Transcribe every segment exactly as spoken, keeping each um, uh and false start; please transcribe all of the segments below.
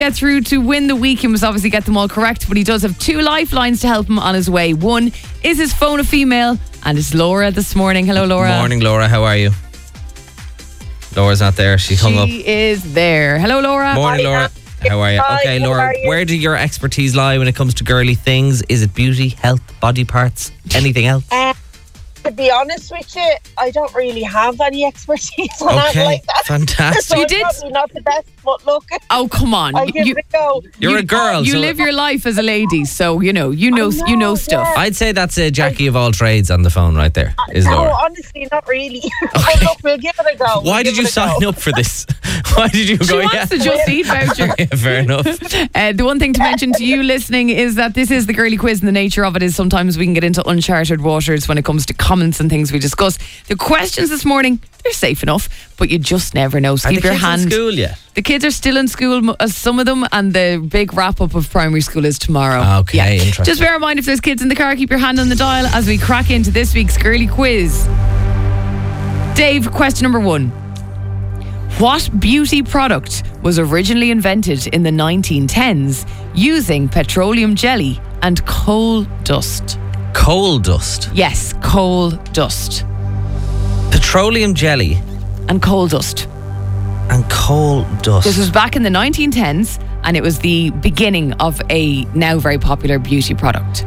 Get through to win the week. He must obviously get them all correct, but he does have two lifelines to help him on his way. One, is his phone a female? And it's Laura this morning. Hello, Laura. Morning, Laura. How are you? Laura's not there. She hung she up. She is there. Hello, Laura. Morning, Laura. How are you? Hi, okay, Laura, are you? where do your expertise lie when it comes to girly things? Is it beauty, health, body parts, anything else? Uh, to be honest with you, I don't really have any expertise on Okay, that like that. fantastic. So You I'm did- probably not the best, but look, Oh, come on. I'll give You, it a go. You're you- a girl. You so live your life as a lady, so you know, you know, I you know know, stuff. yeah. I'd say that's a Jackie of all trades on the phone right there, is No, Laura. honestly, not really. But look, we'll give it a go. Why We'll did give you it a sign go. up for this? Why did you She go? wants yeah. the Just Eat voucher. Yeah, fair enough. Uh, the one thing to mention to you listening is that this is the girly quiz, and the nature of it is sometimes we can get into uncharted waters when it comes to comments and things we discuss. The questions this morning, they're safe enough, but you just never know. So Are keep the your kids hand. in school yet? The kids are still in school, m- uh, some of them, and the big wrap up of primary school is tomorrow. Okay, interesting. Just bear in mind, if there's kids in the car, keep your hand on the dial as we crack into this week's girly quiz. Dave, question number one. What beauty product was originally invented in the nineteen tens using petroleum jelly and coal dust? Coal dust. Yes, coal dust Petroleum jelly and coal dust. and coal dust. This was back in the nineteen tens, and it was the beginning of a now very popular beauty product.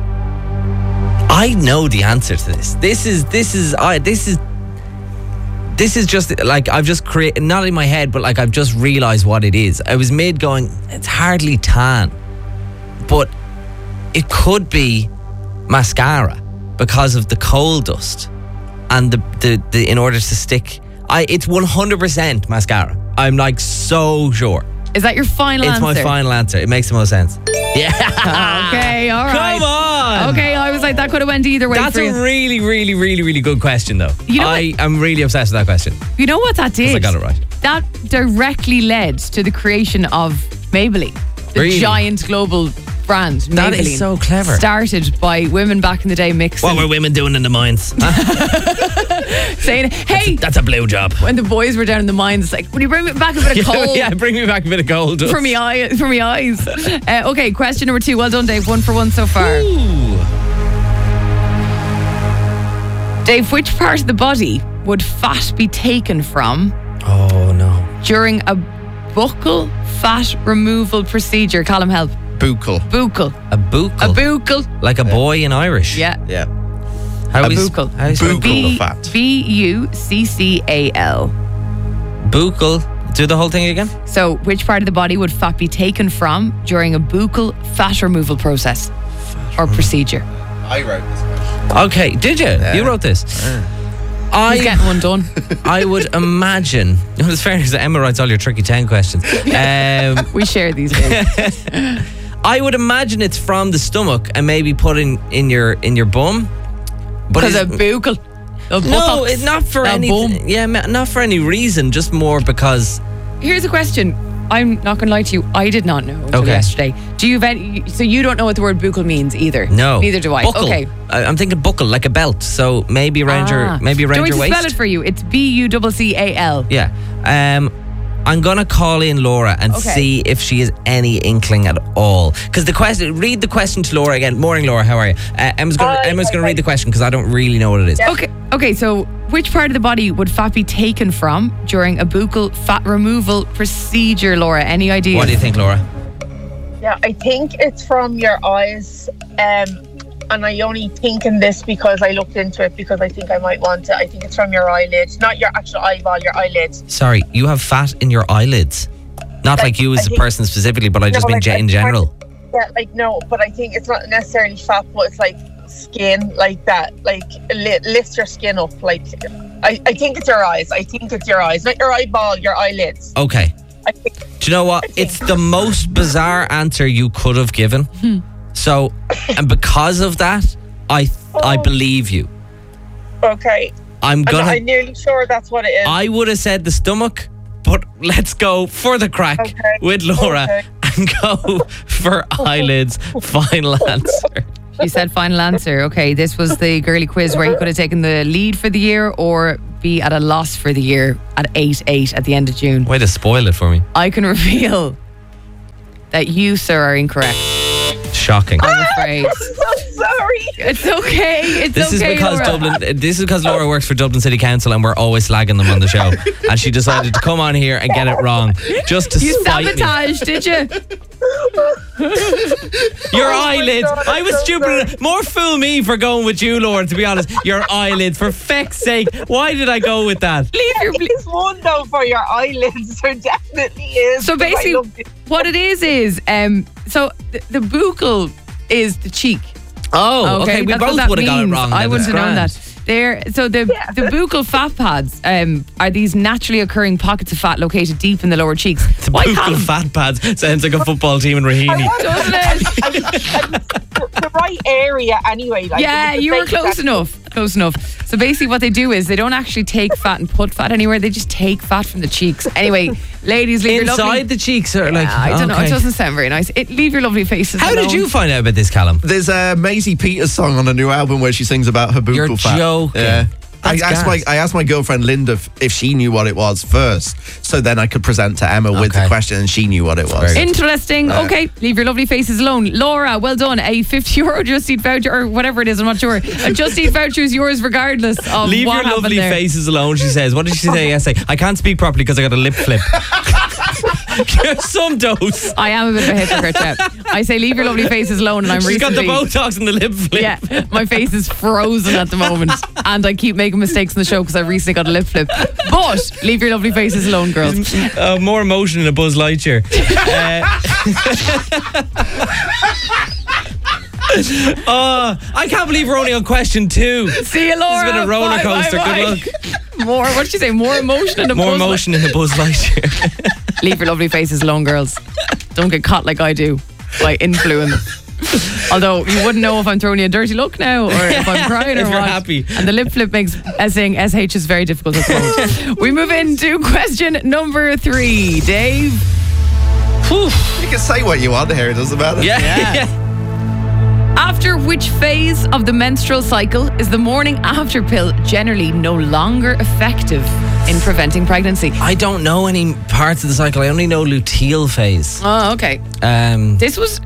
I know the answer to this. This is this is I this is this is just like I've just created, not in my head, but like I've just realized what it is. I was mid going, it's hardly tan, but it could be mascara because of the coal dust and the the, the in order to stick. I it's one hundred percent mascara. I'm like so sure. Is that your final It's answer? my final answer. It makes the most sense. Yeah. Okay, all right. Come on. Okay, I was like, that could have went either way That's for a you. really, really, really, really good question, though. You know I am really obsessed with that question. You know what that did? I got it right. That directly led to the creation of Maybelline, the Really? giant global brand. That Maybelline, is so clever. Started by women back in the day mixing, What were women doing in the mines? saying, "Hey." That's a blue job. When the boys were down in the mines, it's like, "Will you bring me back a bit of coal?" Yeah, bring me back a bit of gold. For me eye, for me eyes. Uh, okay, question number two. Well done, Dave. One for one so far. Ooh. Dave, which part of the body would fat be taken from Oh, no. during a buccal fat removal procedure? Callum, help. Buccal. Buccal. A buccal. A buccal. Like a boy in Irish. Yeah. Yeah. How A is buccal. How is Buccal. B of fat. B U C C A L. buccal? Do the whole thing again? So, which part of the body would fat be taken from during a buccal fat removal process or procedure? I wrote this question. Okay, did you? You wrote this. I, He's getting one done. I would imagine. No, it's fair because Emma writes all your tricky ten questions. Um, We share these days. I would imagine it's from the stomach and maybe put in, in your in your bum. But Because is- a buccal. A no, buttocks, it's not for a any. bum. Yeah, ma- not for any reason. Just more because. Here's a question. I'm not going to lie to you. I did not know until Okay. yesterday. Do you have any, so you don't know what the word buccal means either? No, Neither do I. Buckle. Okay. I, I'm thinking buckle, like a belt. So maybe around Ah. your maybe around Do you your want me to waist. spell it for you? It's B U C C A L. Yeah. Um, I'm gonna call in Laura and Okay. see if she has any inkling at all. Because the question, read the question to Laura again. Morning, Laura. How are you? Uh, Emma's gonna Hi, Emma's hi, gonna hi. read the question because I don't really know what it is. Okay. Okay. So, which part of the body would fat be taken from during a buccal fat removal procedure, Laura? Any idea? What do you think, Laura? Yeah, I think it's from your eyes. Um, and I only think in this because I looked into it because I think I might want it. I think it's from your eyelids, not your actual eyeball, your eyelids. Sorry, you have fat in your eyelids. Not like, Like, you as I a think- person specifically, but I just No, mean like, ge- in I- general. Yeah, like no, but I think it's not necessarily fat, but it's like skin, like that, like li- lifts your skin up. Like I, I think it's your eyes. I think it's your eyes, not your eyeball, your eyelids. Okay. I think. Do you know what? It's the most bizarre answer you could have given. So, and because of that, I I Oh. believe you. Okay, I'm I'm, gonna. I'm nearly sure that's what it is. I would have said the stomach, but let's go for the crack Okay. with Laura Okay. and go for eyelids. Final answer. She said final answer. Okay, this was the girly quiz where you could have taken the lead for the year or be at a loss for the year at eight eight at the end of June. Way to spoil it for me. I can reveal that you, sir, are incorrect. Shocking. I'm afraid. I'm sorry. It's okay. It's This okay. is because Laura. Dublin. This is because Laura works for Dublin City Council, and we're always slagging them on the show. And she decided to come on here and get it wrong, just to You spite me. sabotaged, did you? Your Oh my eyelids. God, I I'm was so stupid. sorry. More fool me for going with you, Laura. To be honest, your eyelids. For feck's sake, why did I go with that? Leave your. There is one though for your eyelids. There definitely is. So 'cause I basically, loved it. what it is is um. So the, the buccal is the cheek. Oh, okay. We that's what both that would have got it means. wrong. I then. wouldn't have It's known grand. that. They're, so the the buccal fat pads um, are these naturally occurring pockets of fat located deep in the lower cheeks. The Why buccal can't- fat pads sounds like a football team in I Raheny. was- Doesn't I- it? I was- I was the, the right area anyway. Like, Yeah, it was the you were base close that- enough. Close enough. So basically, what they do is they don't actually take fat and put fat anywhere. They just take fat from the cheeks. Anyway, ladies, leave your lovely. Inside the cheeks are like. Yeah, I don't know. okay. It doesn't sound very nice. It, leave your lovely faces. How did alone. you find out about this, Callum? There's a Maisie Peters song on a new album where she sings about her buccal You're fat. joking. Yeah. I That's asked my gas. I asked my girlfriend Linda if, if she knew what it was first, so then I could present to Emma with Okay. the question, and she knew what it was. Very good. Interesting. Uh, Okay, leave your lovely faces alone. Laura, well done. A fifty euro Just Eat voucher, or whatever it is, I'm not sure. A Just Eat voucher is yours regardless of Leave what your happened lovely there. faces alone, she says. What did she say yesterday? I can't speak properly because I got a lip flip. Give some dose. I am a bit of a hypocrite, yeah. I say leave your lovely faces alone, and I'm She's got recently... the Botox and the lip flip. Yeah, my face is frozen at the moment, and I keep making mistakes in the show because I recently got a lip flip. But leave your lovely faces alone, girls. Uh, more emotion in a Buzz Lightyear. Uh, oh, I can't believe we're only on question two. See you, Laura. It's been a roller Bye, coaster. bye, Good bye. luck. More, what did you say? More emotion in a More Buzz Light- emotion in a Buzz Lightyear. Leave your lovely faces alone, girls. Don't get caught like I do by influence. Although you wouldn't know if I'm throwing you a dirty look now or if I'm crying or If you're what. happy. And the lip flip makes saying S H is very difficult at the moment. We move into question number three. Dave. Whew. You can say what you want here, it doesn't matter. Yeah. Yeah. yeah. After which phase of the menstrual cycle is the morning after pill generally no longer effective in preventing pregnancy? I don't know any parts of the cycle. I only know luteal phase. Oh, okay. Um, This was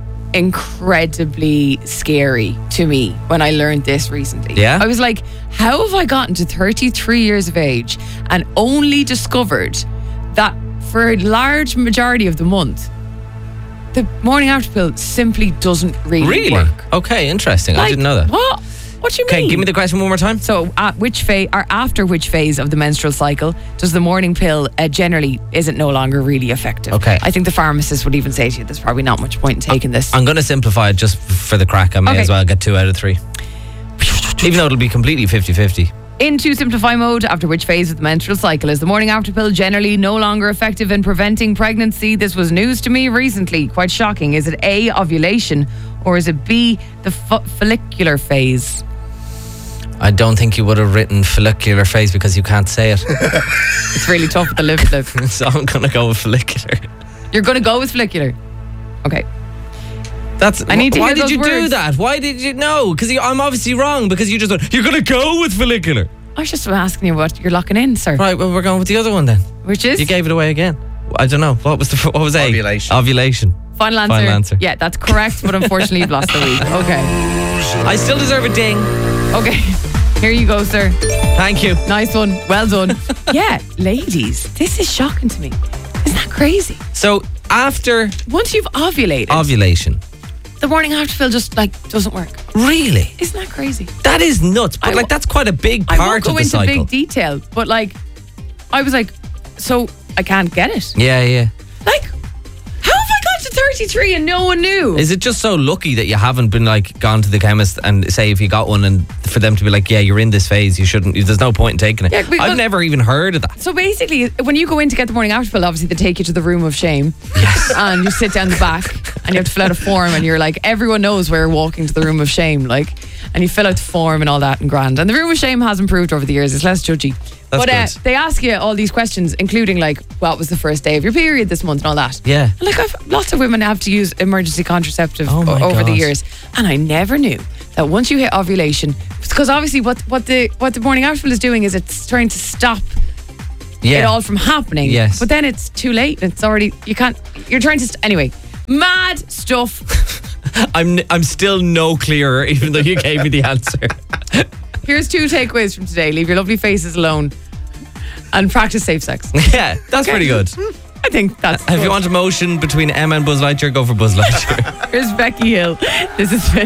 incredibly scary to me when I learned this recently. Yeah? I was like, how have I gotten to thirty-three years of age and only discovered that for a large majority of the month, the morning after pill simply doesn't really, really? work? Okay, interesting. I Like, didn't know that. What? What do you Okay, mean? give me the question one more time. So, at which phase, or after which phase of the menstrual cycle does the morning pill uh, generally isn't no longer really effective? Okay. I think the pharmacist would even say to you, there's probably not much point in taking this. I'm going to simplify it just f- for the crack. I may Okay. as well get two out of three. Even though it'll be completely fifty-fifty. Into simplify mode, after which phase of the menstrual cycle is the morning after pill generally no longer effective in preventing pregnancy? This was news to me recently. Quite shocking. Is it A, ovulation, or is it B, the fo- follicular phase? I don't think you would have written follicular phase because you can't say it. It's really tough with the lip flip. So I'm going to go with follicular. You're going to go with follicular. Okay. That's. I need to why hear did those you do words. that? Why did you know? Because I'm obviously wrong. Because you just went. You're going to go with follicular. I was just asking you what you're locking in, sir. Right. Well, we're going with the other one then. Which is? You gave it away again. I don't know. What was the? What was A? Ovulation. Ovulation. Final answer. Final answer. Yeah, that's correct, but unfortunately you've lost the week. Okay. I still deserve a ding. Okay. Here you go, sir. Thank you. Nice one. Well done. Yeah, ladies, this is shocking to me. Isn't that crazy? So after Once you've ovulated, ovulation, the morning after pill just like doesn't work. really, Isn't that crazy? that is nuts. But I like won't- that's quite a big I part won't go of the into cycle. big detail, but like, I was like, so I can't get it. yeah, yeah. Like, how have I got to thirty-three and no one knew? Is it just so lucky that you haven't been like gone to the chemist and say if you got one and for them to be like, yeah, you're in this phase, you shouldn't. There's no point in taking it. Yeah, because- I've never even heard of that. So basically, when you go in to get the morning after pill, obviously they take you to the room of shame. Yes. And you sit down the back and you have to fill out a form and you're like, everyone knows we're walking to the room of shame. Like, and you fill out the form and all that and grand. And the room of shame has improved over the years. It's less judgy. That's but uh, good. they ask you all these questions, including like, what was the first day of your period this month and all that. Yeah. And like, I've, lots of women have to use emergency contraceptive Oh my o- over the God. years. And I never knew that once you hit ovulation, because obviously what, what the what the morning after pill is doing is it's trying to stop Yeah. it all from happening. Yes. But then it's too late. It's already, you can't, you're trying to, st- anyway. Mad stuff. I'm I'm still no clearer, even though you gave me the answer. Here's two takeaways from today. Leave your lovely faces alone and practice safe sex. Yeah, that's pretty good. I think that's If good. you want emotion between Emma and Buzz Lightyear, go for Buzz Lightyear. Here's Becky Hill. This is Spin.